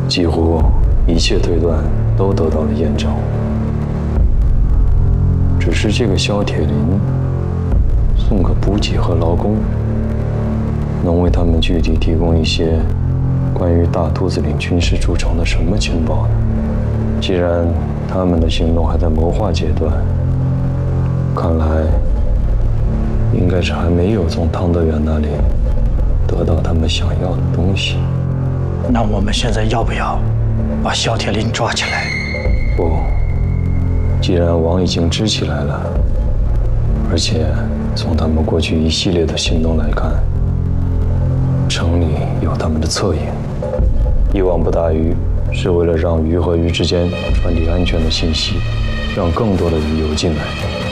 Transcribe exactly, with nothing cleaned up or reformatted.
几乎一切推断都得到了验证。只是这个萧铁林送个补给和劳工，能为他们具体提供一些关于大兔子岭军事驻城的什么情报呢？既然他们的行动还在谋划阶段，看来应该是还没有从汤德远那里得到他们想要的东西。 那我们现在要不要把萧铁林抓起来？ 不，既然王已经支起来了，而且从他们过去一系列的行动来看，城里有他们的侧影。一网不打鱼是为了让鱼和鱼之间传递安全的信息，让更多的鱼游进来。